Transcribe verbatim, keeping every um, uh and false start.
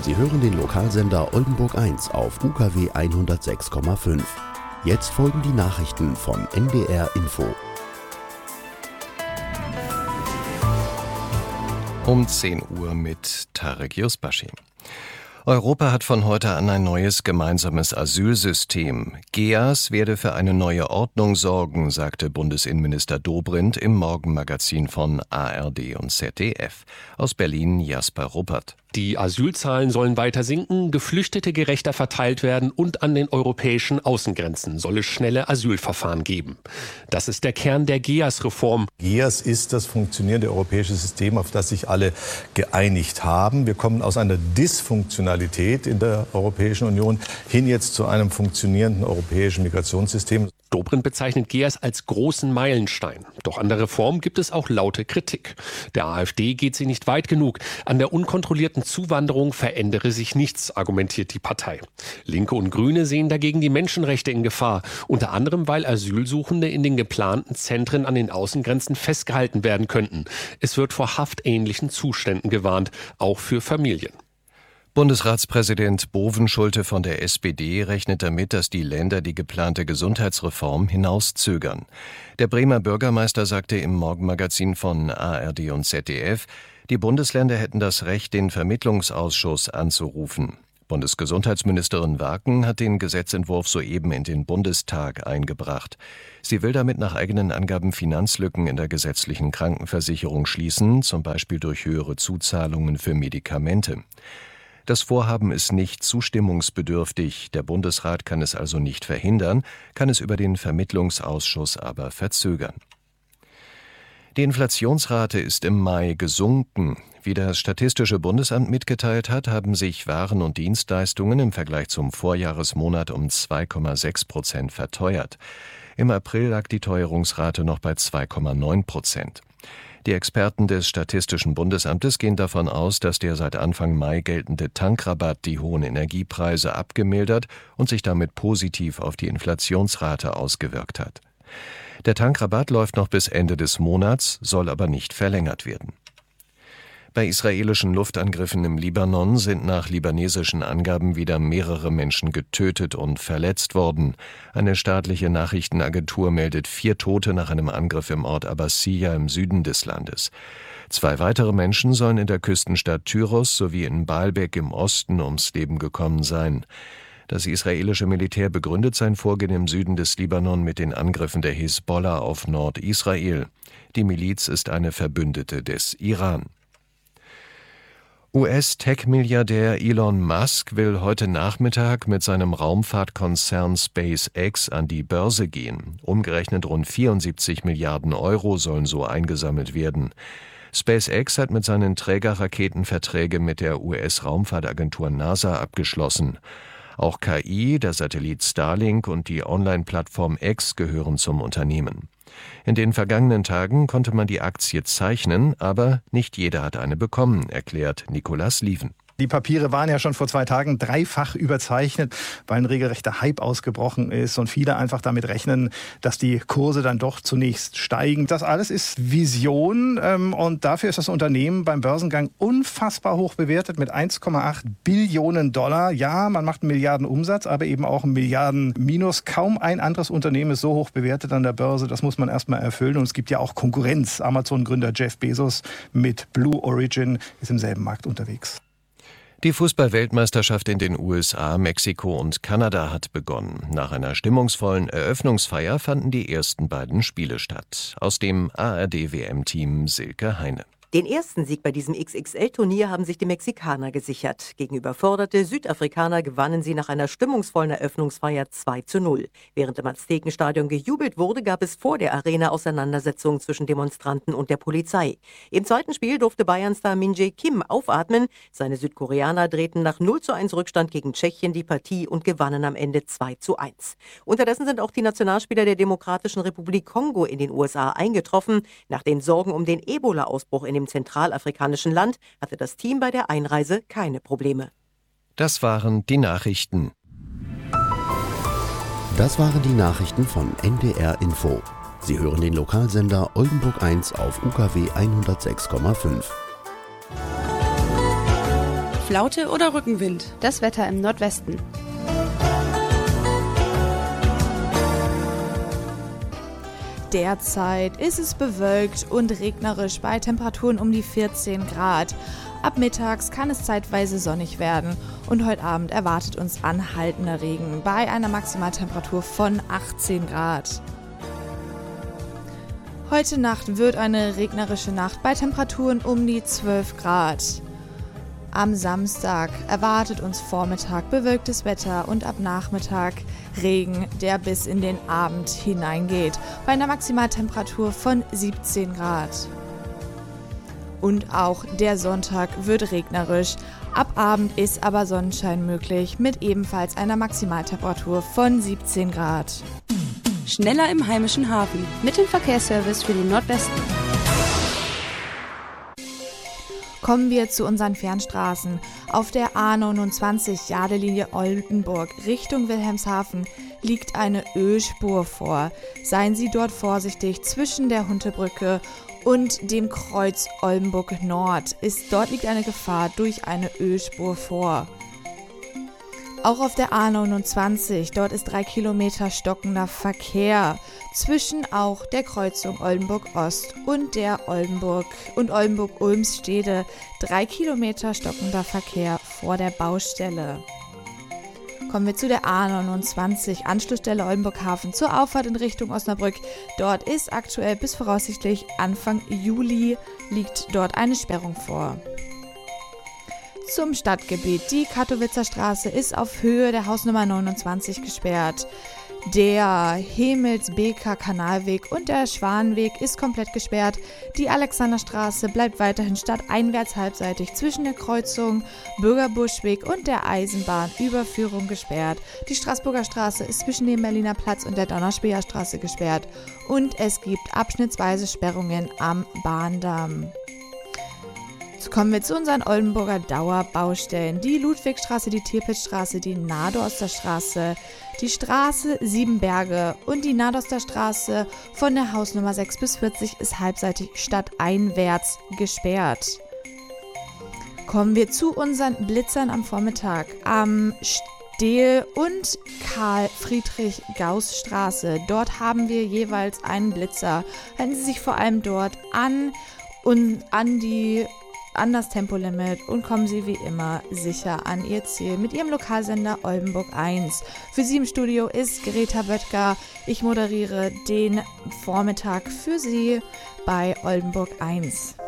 Sie hören den Lokalsender Oldenburg eins auf U K W hundertsechs Komma fünf. Jetzt folgen die Nachrichten von N D R Info. Um zehn Uhr mit Tarek Yusbashi. Europa hat von heute an ein neues gemeinsames Asylsystem. G E A S werde für eine neue Ordnung sorgen, sagte Bundesinnenminister Dobrindt im Morgenmagazin von A R D und Z D F. Aus Berlin Jasper Ruppert. Die Asylzahlen sollen weiter sinken, Geflüchtete gerechter verteilt werden und an den europäischen Außengrenzen soll es schnelle Asylverfahren geben. Das ist der Kern der G E A S-Reform. G E A S ist das funktionierende europäische System, auf das sich alle geeinigt haben. Wir kommen aus einer Dysfunktionalität in der Europäischen Union hin jetzt zu einem funktionierenden europäischen Migrationssystem. Dobrindt bezeichnet G E A S als großen Meilenstein. Doch an der Reform gibt es auch laute Kritik. Der AfD geht sie nicht weit genug. An der unkontrollierten Zuwanderung verändere sich nichts, argumentiert die Partei. Linke und Grüne sehen dagegen die Menschenrechte in Gefahr. Unter anderem, weil Asylsuchende in den geplanten Zentren an den Außengrenzen festgehalten werden könnten. Es wird vor haftähnlichen Zuständen gewarnt, auch für Familien. Bundesratspräsident Bovenschulte von der S P D rechnet damit, dass die Länder die geplante Gesundheitsreform hinauszögern. Der Bremer Bürgermeister sagte im Morgenmagazin von A R D und Z D F, die Bundesländer hätten das Recht, den Vermittlungsausschuss anzurufen. Bundesgesundheitsministerin Waken hat den Gesetzentwurf soeben in den Bundestag eingebracht. Sie will damit nach eigenen Angaben Finanzlücken in der gesetzlichen Krankenversicherung schließen, zum Beispiel durch höhere Zuzahlungen für Medikamente. Das Vorhaben ist nicht zustimmungsbedürftig, der Bundesrat kann es also nicht verhindern, kann es über den Vermittlungsausschuss aber verzögern. Die Inflationsrate ist im Mai gesunken. Wie das Statistische Bundesamt mitgeteilt hat, haben sich Waren und Dienstleistungen im Vergleich zum Vorjahresmonat um zwei Komma sechs Prozent verteuert. Im April lag die Teuerungsrate noch bei zwei Komma neun Prozent. Die Experten des Statistischen Bundesamtes gehen davon aus, dass der seit Anfang Mai geltende Tankrabatt die hohen Energiepreise abgemildert und sich damit positiv auf die Inflationsrate ausgewirkt hat. Der Tankrabatt läuft noch bis Ende des Monats, soll aber nicht verlängert werden. Bei israelischen Luftangriffen im Libanon sind nach libanesischen Angaben wieder mehrere Menschen getötet und verletzt worden. Eine staatliche Nachrichtenagentur meldet vier Tote nach einem Angriff im Ort Abbasiyya im Süden des Landes. Zwei weitere Menschen sollen in der Küstenstadt Tyros sowie in Baalbek im Osten ums Leben gekommen sein. Das israelische Militär begründet sein Vorgehen im Süden des Libanon mit den Angriffen der Hisbollah auf Nordisrael. Die Miliz ist eine Verbündete des Iran. U S-Tech-Milliardär Elon Musk will heute Nachmittag mit seinem Raumfahrtkonzern SpaceX an die Börse gehen. Umgerechnet rund vierundsiebzig Milliarden Euro sollen so eingesammelt werden. SpaceX hat mit seinen Trägerraketen Verträge mit der U S-Raumfahrtagentur NASA abgeschlossen. Auch K I, der Satellit Starlink und die Online-Plattform X gehören zum Unternehmen. In den vergangenen Tagen konnte man die Aktie zeichnen, aber nicht jeder hat eine bekommen, erklärt Nicolas Lieven. Die Papiere waren ja schon vor zwei Tagen dreifach überzeichnet, weil ein regelrechter Hype ausgebrochen ist und viele einfach damit rechnen, dass die Kurse dann doch zunächst steigen. Das alles ist Vision ähm, und dafür ist das Unternehmen beim Börsengang unfassbar hoch bewertet mit eins Komma acht Billionen Dollar. Ja, man macht einen Milliardenumsatz, aber eben auch einen Milliarden-Minus. Kaum ein anderes Unternehmen ist so hoch bewertet an der Börse. Das muss man erstmal erfüllen und es gibt ja auch Konkurrenz. Amazon-Gründer Jeff Bezos mit Blue Origin ist im selben Markt unterwegs. Die Fußball-Weltmeisterschaft in den U S A, Mexiko und Kanada hat begonnen. Nach einer stimmungsvollen Eröffnungsfeier fanden die ersten beiden Spiele statt. Aus dem A R D-W M-Team Silke Heine. Den ersten Sieg bei diesem X X L-Turnier haben sich die Mexikaner gesichert. Gegen überforderte Südafrikaner gewannen sie nach einer stimmungsvollen Eröffnungsfeier zwei zu null. Während im Aztekenstadion gejubelt wurde, gab es vor der Arena Auseinandersetzungen zwischen Demonstranten und der Polizei. Im zweiten Spiel durfte Bayern-Star Min-Jae Kim aufatmen. Seine Südkoreaner drehten nach null zu eins Rückstand gegen Tschechien die Partie und gewannen am Ende zwei zu eins. Unterdessen sind auch die Nationalspieler der Demokratischen Republik Kongo in den U S A eingetroffen. Nach den Sorgen um den Ebola-Ausbruch in dem zentralafrikanischen Land hatte das Team bei der Einreise keine Probleme. Das waren die Nachrichten. Das waren die Nachrichten von N D R Info. Sie hören den Lokalsender Oldenburg eins auf U K W hundertsechs Komma fünf. Flaute oder Rückenwind? Das Wetter im Nordwesten. Derzeit ist es bewölkt und regnerisch bei Temperaturen um die vierzehn Grad. Ab mittags kann es zeitweise sonnig werden und heute Abend erwartet uns anhaltender Regen bei einer Maximaltemperatur von achtzehn Grad. Heute Nacht wird eine regnerische Nacht bei Temperaturen um die zwölf Grad. Am Samstag erwartet uns Vormittag bewölktes Wetter und ab Nachmittag Regen, der bis in den Abend hineingeht, bei einer Maximaltemperatur von siebzehn Grad. Und auch der Sonntag wird regnerisch. Ab Abend ist aber Sonnenschein möglich mit ebenfalls einer Maximaltemperatur von siebzehn Grad. Schneller im heimischen Hafen mit dem Verkehrsservice für den Nordwesten. Kommen wir zu unseren Fernstraßen. Auf der A neunundzwanzig Jadelinie Oldenburg Richtung Wilhelmshaven liegt eine Ölspur vor. Seien Sie dort vorsichtig zwischen der Huntebrücke und dem Kreuz Oldenburg Nord. Ist, dort liegt eine Gefahr durch eine Ölspur vor. Auch auf der A neunundzwanzig, dort ist drei Kilometer stockender Verkehr zwischen auch der Kreuzung Oldenburg Ost und der Oldenburg und Oldenburg-Ulmstede. Drei Kilometer stockender Verkehr vor der Baustelle. Kommen wir zu der A neunundzwanzig, Anschlussstelle Oldenburg Hafen zur Auffahrt in Richtung Osnabrück. Dort ist aktuell bis voraussichtlich Anfang Juli liegt dort eine Sperrung vor. Zum Stadtgebiet. Die Katowitzer Straße ist auf Höhe der Hausnummer neunundzwanzig gesperrt. Der Hemels-Beker Kanalweg und der Schwanenweg ist komplett gesperrt. Die Alexanderstraße bleibt weiterhin stadteinwärts halbseitig zwischen der Kreuzung Bürgerbuschweg und der Eisenbahnüberführung gesperrt. Die Straßburger Straße ist zwischen dem Berliner Platz und der Donauespäher Straße gesperrt. Und es gibt abschnittsweise Sperrungen am Bahndamm. Jetzt kommen wir zu unseren Oldenburger Dauerbaustellen. Die Ludwigstraße, die Tirpitzstraße, die Nadorster Straße, die Straße Siebenberge und die Nadorster Straße von der Hausnummer sechs bis vierzig ist halbseitig stadteinwärts gesperrt. Kommen wir zu unseren Blitzern am Vormittag. Am Stehl- und Karl-Friedrich-Gauss-Straße. Dort haben wir jeweils einen Blitzer. Halten Sie sich vor allem dort an und an die an das Tempolimit und kommen Sie wie immer sicher an Ihr Ziel mit Ihrem Lokalsender Oldenburg eins. Für Sie im Studio ist Greta Böttger. Ich moderiere den Vormittag für Sie bei Oldenburg eins.